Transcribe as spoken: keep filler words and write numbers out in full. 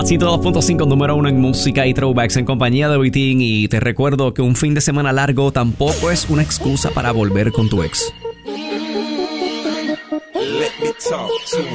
ciento dos punto cinco, número uno en música y throwbacks en compañía de Vitín. Y te recuerdo que un fin de semana largo tampoco es una excusa para volver con tu ex. Let me talk to